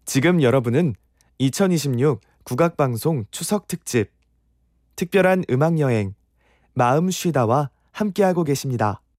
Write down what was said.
지금 여러분은 2026 국악방송 추석 특집 특별한 음악여행 마음 쉬다와 함께하고 계십니다.